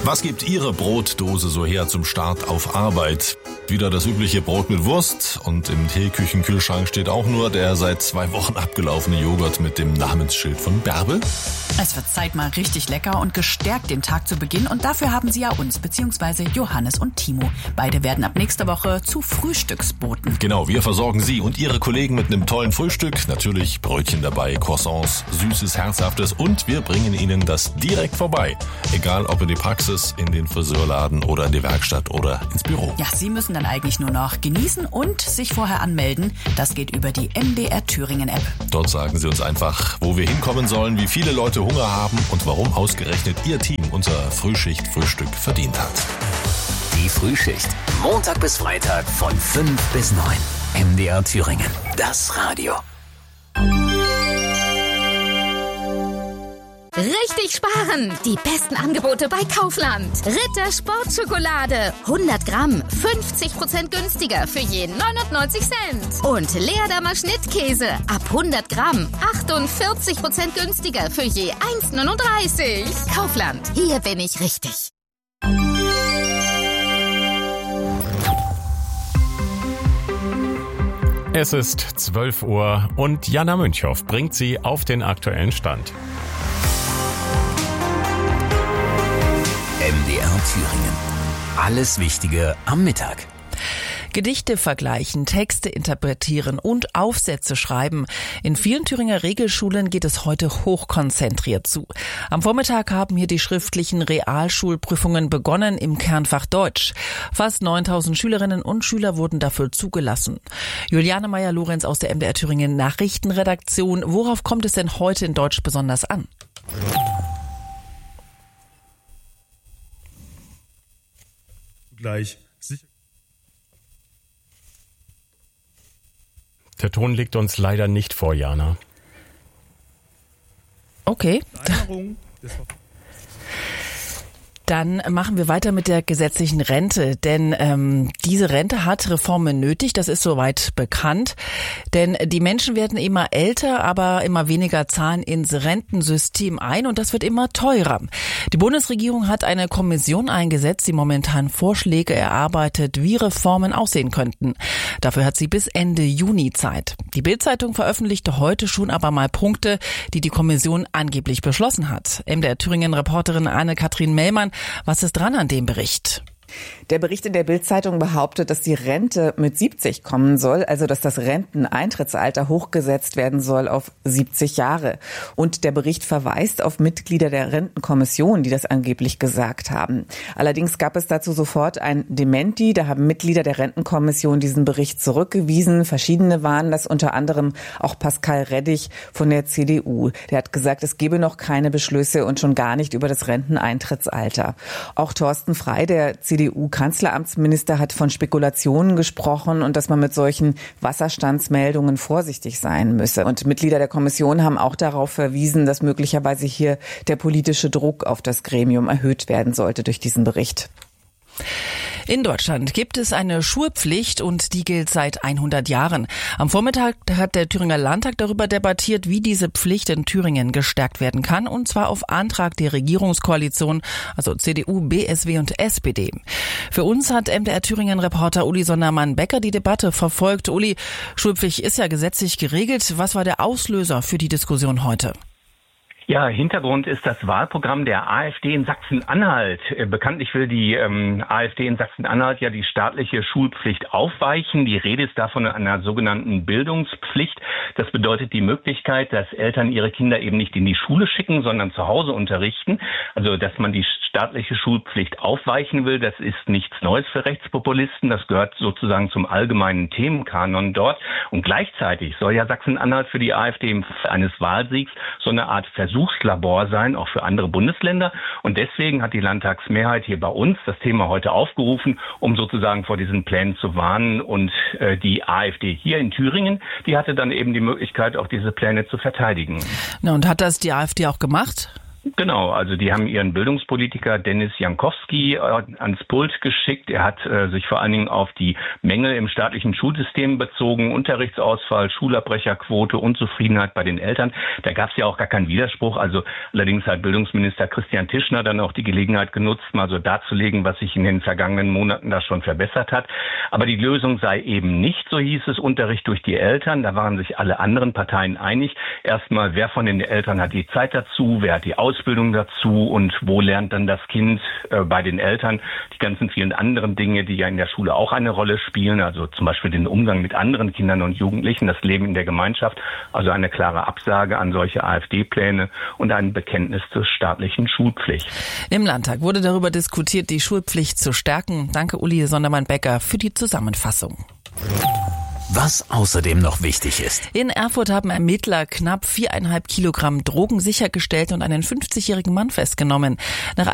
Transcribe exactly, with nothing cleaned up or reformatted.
Was gibt Ihre Brotdose so her zum Start auf Arbeit? Wieder das übliche Brot mit Wurst und im Teeküchenkühlschrank steht auch nur der seit zwei Wochen abgelaufene Joghurt mit dem Namensschild von Bärbel. Es wird Zeit, mal richtig lecker und gestärkt den Tag zu beginnen und dafür haben Sie ja uns, beziehungsweise Johannes und Timo. Beide werden ab nächster Woche zu Frühstücksboten. Genau, wir versorgen Sie und Ihre Kollegen mit einem tollen Frühstück. Natürlich Brötchen dabei, Croissants, Süßes, Herzhaftes und wir bringen Ihnen das direkt vorbei. Egal ob in die Praxis, in den Friseurladen oder in die Werkstatt oder ins Büro. Ja, Sie müssen dann eigentlich nur noch genießen und sich vorher anmelden. Das geht über die M D R Thüringen App. Dort sagen Sie uns einfach, wo wir hinkommen sollen, wie viele Leute Hunger haben und warum ausgerechnet Ihr Team unser Frühschicht-Frühstück verdient hat. Die Frühschicht. Montag bis Freitag von fünf bis neun. M D R Thüringen. Das Radio. Richtig sparen! Die besten Angebote bei Kaufland. Ritter Sportschokolade. hundert Gramm. fünfzig Prozent günstiger für je neunundneunzig Cent. Und Leerdammer Schnittkäse. Ab hundert Gramm. achtundvierzig Prozent günstiger für je eins Komma neununddreißig. Kaufland. Hier bin ich richtig. Es ist zwölf Uhr und Jana Münchow bringt Sie auf den aktuellen Stand. M D R Thüringen. Alles Wichtige am Mittag. Gedichte vergleichen, Texte interpretieren und Aufsätze schreiben. In vielen Thüringer Regelschulen geht es heute hochkonzentriert zu. Am Vormittag haben hier die schriftlichen Realschulprüfungen begonnen im Kernfach Deutsch. Fast neuntausend Schülerinnen und Schüler wurden dafür zugelassen. Juliane Meyer-Lorenz aus der M D R Thüringen Nachrichtenredaktion. Worauf kommt es denn heute in Deutsch besonders an? Gleich sicher. Der Ton liegt uns leider nicht vor, Jana. Okay. Dann machen wir weiter mit der gesetzlichen Rente, denn ähm, diese Rente hat Reformen nötig, das ist soweit bekannt. Denn die Menschen werden immer älter, aber immer weniger zahlen ins Rentensystem ein und das wird immer teurer. Die Bundesregierung hat eine Kommission eingesetzt, die momentan Vorschläge erarbeitet, wie Reformen aussehen könnten. Dafür hat sie bis Ende Juni Zeit. Die Bild-Zeitung veröffentlichte heute schon aber mal Punkte, die die Kommission angeblich beschlossen hat. M D R Thüringen-Reporterin Anne-Kathrin Mellmann, was ist dran an dem Bericht? Der Bericht in der Bild-Zeitung behauptet, dass die Rente mit siebzig kommen soll, also dass das Renteneintrittsalter hochgesetzt werden soll auf siebzig Jahre. Und der Bericht verweist auf Mitglieder der Rentenkommission, die das angeblich gesagt haben. Allerdings gab es dazu sofort ein Dementi. Da haben Mitglieder der Rentenkommission diesen Bericht zurückgewiesen. Verschiedene waren das, unter anderem auch Pascal Reddig von der C D U. Der hat gesagt, es gebe noch keine Beschlüsse und schon gar nicht über das Renteneintrittsalter. Auch Thorsten Frey, der C D U-Kanzleramtsminister, hat von Spekulationen gesprochen und dass man mit solchen Wasserstandsmeldungen vorsichtig sein müsse. Und Mitglieder der Kommission haben auch darauf verwiesen, dass möglicherweise hier der politische Druck auf das Gremium erhöht werden sollte durch diesen Bericht. In Deutschland gibt es eine Schulpflicht und die gilt seit hundert Jahren. Am Vormittag hat der Thüringer Landtag darüber debattiert, wie diese Pflicht in Thüringen gestärkt werden kann, und zwar auf Antrag der Regierungskoalition, also C D U, B S W und S P D. Für uns hat M D R Thüringen-Reporter Uli Sondermann-Becker die Debatte verfolgt. Uli, Schulpflicht ist ja gesetzlich geregelt. Was war der Auslöser für die Diskussion heute? Ja, Hintergrund ist das Wahlprogramm der AfD in Sachsen-Anhalt. Bekanntlich will die ähm, AfD in Sachsen-Anhalt ja die staatliche Schulpflicht aufweichen. Die Rede ist davon einer sogenannten Bildungspflicht. Das bedeutet die Möglichkeit, dass Eltern ihre Kinder eben nicht in die Schule schicken, sondern zu Hause unterrichten. Also, dass man die staatliche Schulpflicht aufweichen will, das ist nichts Neues für Rechtspopulisten. Das gehört sozusagen zum allgemeinen Themenkanon dort. Und gleichzeitig soll ja Sachsen-Anhalt für die AfD im Fall eines Wahlsiegs so eine Art Versuchslabor sein, auch für andere Bundesländer. Und deswegen hat die Landtagsmehrheit hier bei uns das Thema heute aufgerufen, um sozusagen vor diesen Plänen zu warnen. Und äh, die AfD hier in Thüringen, die hatte dann eben die Möglichkeit, auch diese Pläne zu verteidigen. Na, und hat das die AfD auch gemacht? Genau, also die haben ihren Bildungspolitiker Dennis Jankowski äh, ans Pult geschickt. Er hat äh, sich vor allen Dingen auf die Mängel im staatlichen Schulsystem bezogen, Unterrichtsausfall, Schulabbrecherquote, Unzufriedenheit bei den Eltern. Da gab es ja auch gar keinen Widerspruch. Also allerdings hat Bildungsminister Christian Tischner dann auch die Gelegenheit genutzt, mal so darzulegen, was sich in den vergangenen Monaten da schon verbessert hat. Aber die Lösung sei eben nicht, so hieß es, Unterricht durch die Eltern. Da waren sich alle anderen Parteien einig. Erstmal, wer von den Eltern hat die Zeit dazu, wer hat die Ausbildung dazu und wo lernt dann das Kind äh, bei den Eltern die ganzen vielen anderen Dinge, die ja in der Schule auch eine Rolle spielen, also zum Beispiel den Umgang mit anderen Kindern und Jugendlichen, das Leben in der Gemeinschaft, also eine klare Absage an solche AfD-Pläne und ein Bekenntnis zur staatlichen Schulpflicht. Im Landtag wurde darüber diskutiert, die Schulpflicht zu stärken. Danke Uli Sondermann-Becker für die Zusammenfassung. Was außerdem noch wichtig ist. In Erfurt haben Ermittler knapp viereinhalb Kilogramm Drogen sichergestellt und einen fünfzigjährigen Mann festgenommen. Nach